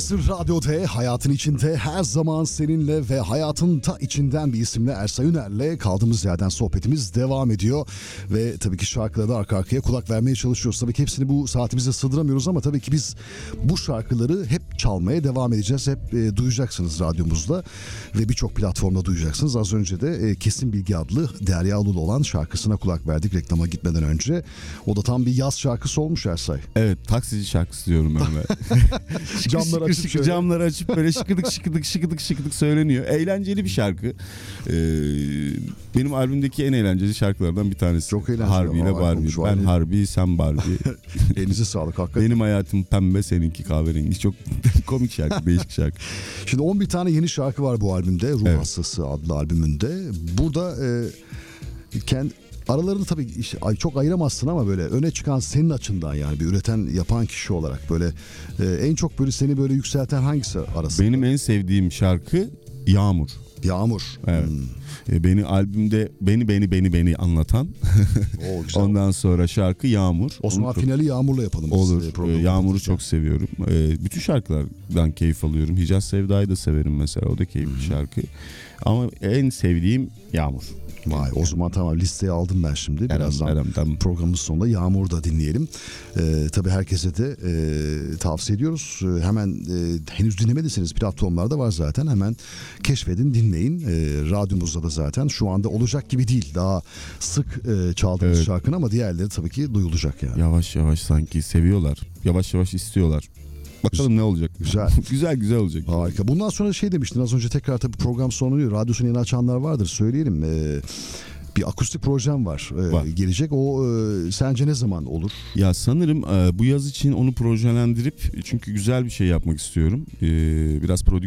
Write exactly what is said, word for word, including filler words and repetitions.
Burası Radyo D, hayatın içinde her zaman seninle ve hayatın ta içinden bir isimle Ersay Üner'le kaldığımız yerden sohbetimiz devam ediyor. Ve tabii ki şarkılara da arka arkaya kulak vermeye çalışıyoruz. Tabii ki hepsini bu saatimize sığdıramıyoruz ama tabii ki biz bu şarkıları hep çalmaya devam edeceğiz. Hep e, duyacaksınız radyomuzda ve birçok platformda duyacaksınız. Az önce de e, Kesin Bilgi adlı Derya Ulu'lu olan şarkısına kulak verdik reklama gitmeden önce. O da tam bir yaz şarkısı olmuş Ersay. Evet, taksici şarkısı diyorum ben de. Camları şıkır açıp şıkır şöyle. camları açıp böyle şıkıdık şıkıdık şıkıdık şıkıdık söyleniyor. Eğlenceli bir şarkı. Ee, benim albümdeki en eğlenceli şarkılardan bir tanesi. Çok eğlenceli. Harbi ile Harika Barbie. olmuş, Ben harbi. Harbi, sen Barbie. Elinize sağlık hakikaten. Benim hayatım pembe, seninki kahverengi. Çok komik şarkı, değişik şarkı. Şimdi on bir tane yeni şarkı var bu albümde. Ruh Evet. Hastası adlı albümünde. Burada e, kendi aralarını tabii işte, ay, çok ayıramazsın ama böyle öne çıkan senin açından yani bir üreten yapan kişi olarak böyle e, en çok böyle seni böyle yükselten hangisi arasında? Benim en sevdiğim şarkı Yağmur. Yağmur. Evet. Hmm. E, Beni albümde beni beni beni beni anlatan. Oo, güzel. Ondan sonra şarkı Yağmur. O zaman Onu çok- finali Yağmur'la yapalım. biz, Olur. e, Ee, programı. Yağmur'u çok seviyorum. Ee, bütün şarkılardan keyif alıyorum. Hicaz Sevda'yı da severim mesela. O da keyifli şarkı. Ama en sevdiğim Yağmur. Vay, o zaman tamam, listeye aldım ben şimdi. Birazdan Erdem, Erdem. programımız sonunda Yağmur da dinleyelim. Ee, tabii herkese de e, tavsiye ediyoruz. Ee, hemen e, henüz dinlemediyseniz platformlarda var zaten. Hemen keşfedin, dinleyin. Ee, radyomuzda da zaten şu anda olacak gibi değil. Daha sık e, çaldığımız Evet. şarkın ama diğerleri tabii ki duyulacak yani. Yavaş yavaş sanki seviyorlar. Yavaş yavaş istiyorlar. Bakalım ne olacak. Güzel. güzel güzel olacak. Harika. Bundan sonra şey demiştin az önce, tekrar tabii program sonlanıyor. Radyosunu yeni açanlar vardır, söyleyelim. Ee, bir akustik projem var, ee, Var. gelecek. O e, sence ne zaman olur? Ya sanırım e, bu yaz için onu projelendirip, çünkü güzel bir şey yapmak istiyorum. E, biraz prodüksiyon